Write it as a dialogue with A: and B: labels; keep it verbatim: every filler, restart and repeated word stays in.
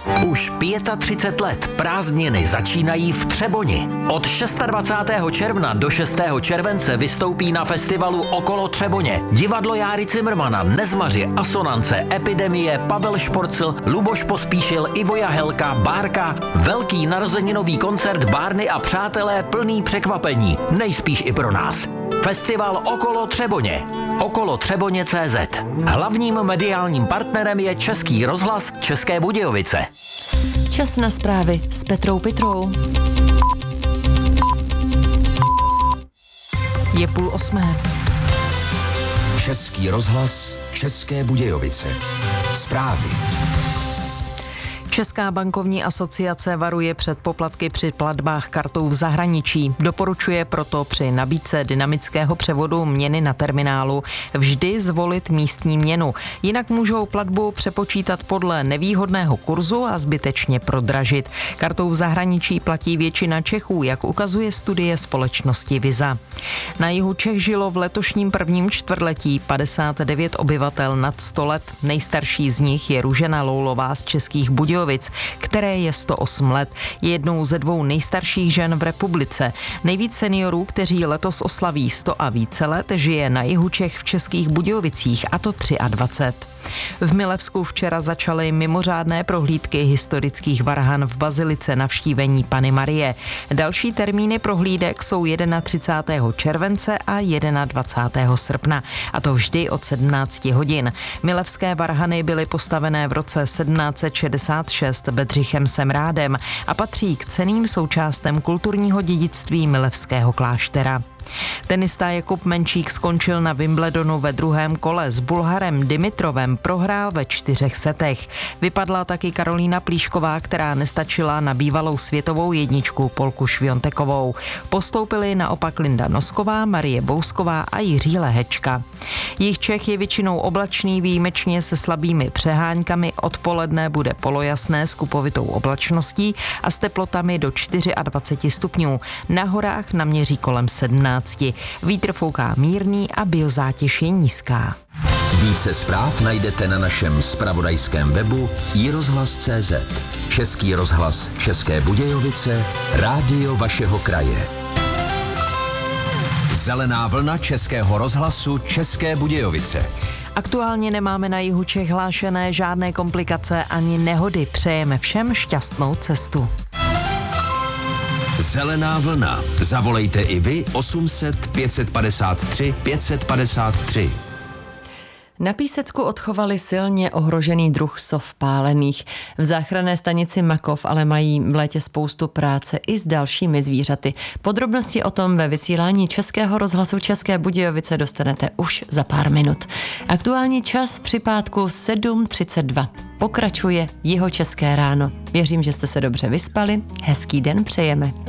A: Už třicet pět let prázdniny začínají v Třeboni. Od dvacátého šestého června do šestého července vystoupí na festivalu Okolo Třeboně divadlo Járy Cimrmana, Nezmaři, Asonance, Epidemie, Pavel Šporcl, Luboš Pospíšil, Ivo Jahelka, Bárka. Velký narozeninový koncert Bárny a přátelé plný překvapení. Nejspíš i pro nás. Festival Okolo Třeboně. okolo třeboně tečka cé zet. Hlavním mediálním partnerem je Český rozhlas České Budějovice.
B: Čas na zprávy s Petrou Pitrou. Je půl osmé.
C: Český rozhlas České Budějovice. Zprávy.
B: Česká bankovní asociace varuje před poplatky při platbách kartou v zahraničí. Doporučuje proto při nabídce dynamického převodu měny na terminálu vždy zvolit místní měnu. Jinak můžou platbu přepočítat podle nevýhodného kurzu a zbytečně prodražit. Kartou v zahraničí platí většina Čechů, jak ukazuje studie společnosti Visa. Na jihu Čech žilo v letošním prvním čtvrtletí padesát devět obyvatel nad sto let. Nejstarší z nich je Růžena Loulová z Českých Budějovic, které je sto osm let. Je jednou ze dvou nejstarších žen v republice. Nejvíc seniorů, kteří letos oslaví sto a více let, žije na jihu Čech v Českých Budějovicích, a to dvacet tři. V Milevsku včera začaly mimořádné prohlídky historických varhan v bazilice navštívení Panny Marie. Další termíny prohlídek jsou třicátého prvního července a dvacátého prvního srpna, a to vždy od sedmnácti hodin. Milevské varhany byly postavené v roce sedmnáct set šedesát šest Bedřichem Semrádem a patří k cenným součástem kulturního dědictví Milevského kláštera. Tenista Jakub Menčík skončil na Wimbledonu ve druhém kole. S Bulharem Dimitrovem prohrál ve čtyřech setech. Vypadla taky Karolína Plíšková, která nestačila na bývalou světovou jedničku Polku Šviontekovou. Postoupili naopak Linda Nosková, Marie Bousková a Jiří Lehečka. Jih Čech je většinou oblačný, výjimečně se slabými přeháňkami. Odpoledne bude polojasné s kupovitou oblačností a s teplotami do dvacet čtyři stupňů. Na horách naměří kolem sedmnáct. Vítr fouká mírný a biozátěž je nízká.
C: Více zpráv najdete na našem zpravodajském webu i rozhlas tečka cé zet. Český rozhlas České Budějovice, rádio vašeho kraje. Zelená vlna Českého rozhlasu České Budějovice.
B: Aktuálně nemáme na jihu Čech hlášené žádné komplikace ani nehody. Přejeme všem šťastnou cestu.
C: Zelená vlna. Zavolejte i vy osm set pět padesát tři pět padesát tři.
B: Na Písecku odchovali silně ohrožený druh sov pálených. V záchranné stanici Makov ale mají v létě spoustu práce i s dalšími zvířaty. Podrobnosti o tom ve vysílání Českého rozhlasu České Budějovice dostanete už za pár minut. Aktuální čas při pátku sedm třicet dva. Pokračuje Jihočeské ráno. Věřím, že jste se dobře vyspali. Hezký den přejeme.